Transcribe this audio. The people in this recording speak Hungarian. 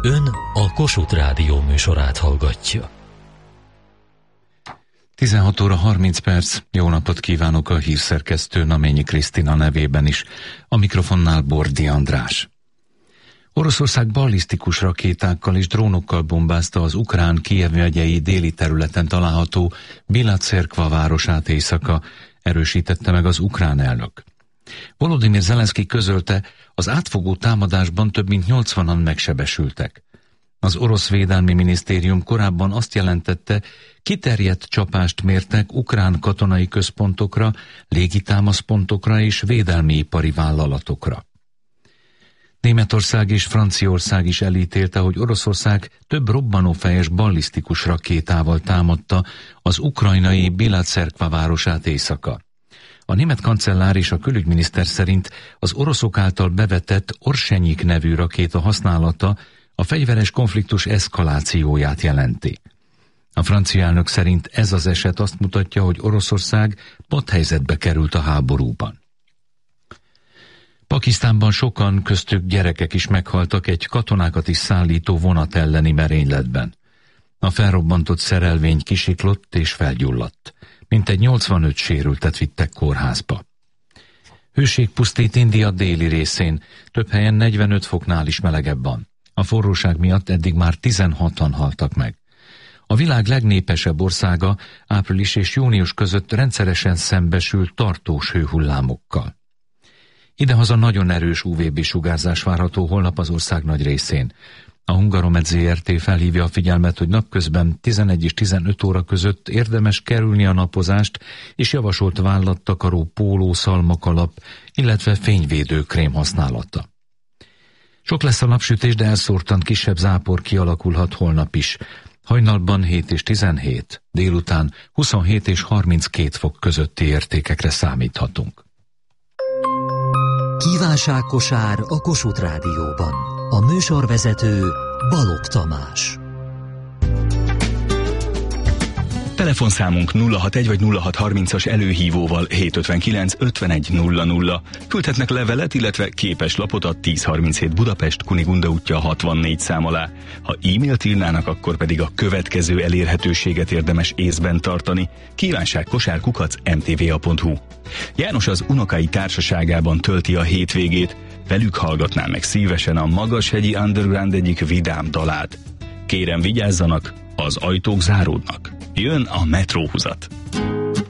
Ön a Kossuth Rádió műsorát hallgatja. 16 óra 30 perc. Jó napot kívánok a hírszerkesztő Naményi Krisztina nevében is. A mikrofonnál Bordi András. Oroszország ballisztikus rakétákkal és drónokkal bombázta az ukrán Kijev megyei déli területen található Bilacerkva városát éjszaka, erősítette meg az ukrán elnök. Volodymyr Zelenszky közölte, az átfogó támadásban több mint 80-an megsebesültek. Az orosz védelmi minisztérium korábban azt jelentette, kiterjedt csapást mértek ukrán katonai központokra, légitámaszpontokra és védelmi ipari vállalatokra. Németország és Franciaország is elítélte, hogy Oroszország több robbanófejes ballisztikus rakétával támadta az ukrajnai Bilacerkva városát éjszaka. A német kancellár és a külügyminiszter szerint az oroszok által bevetett Orsenyik nevű rakéta használata a fegyveres konfliktus eszkalációját jelenti. A francia elnök szerint ez az eset azt mutatja, hogy Oroszország patthelyzetbe került a háborúban. Pakisztánban sokan, köztük gyerekek is meghaltak egy katonákat is szállító vonat elleni merényletben. A felrobbantott szerelvény kisiklott és felgyulladt. Mintegy 85 sérültet vittek kórházba. Hőség pusztít India déli részén, több helyen 45 foknál is melegebb van. A forróság miatt eddig már 16-an haltak meg. A világ legnépesebb országa április és június között rendszeresen szembesül tartós hőhullámokkal. Idehaza nagyon erős UVB-sugárzás várható holnap az ország nagy részén. A Hungaromed Zrt. Felhívja a figyelmet, hogy napközben 11 és 15 óra között érdemes kerülni a napozást, és javasolt vállattakaró, póló, szalmakalap, illetve fényvédő krém használata. Sok lesz a napsütés, de elszórtan kisebb zápor kialakulhat holnap is. Hajnalban 7 és 17, délután 27 és 32 fok közötti értékekre számíthatunk. Kívánságkosár a Kossuth Rádióban. A műsorvezető Balogh Tamás. Telefonszámunk 061 vagy 0630-as előhívóval 759 51 00. Küldhetnek levelet, illetve képeslapot a 1037 Budapest Kunigunda útja 64 szám alá. Ha e-mailt írnának, akkor pedig a következő elérhetőséget érdemes észben tartani: kívánságkosár@mtva.hu. János az unokái társaságában tölti a hétvégét, velük hallgatná meg szívesen a Magashegyi Underground egyik vidám dalát. Kérem, vigyázzanak, az ajtók záródnak. Jön a metróhuzat.